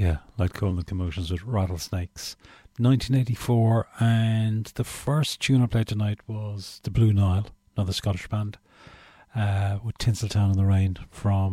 Yeah, like Cool and Commotions with Rattlesnakes. 1984, and the first tune I played tonight was The Blue Nile, another Scottish band, with Tinseltown in the Rain from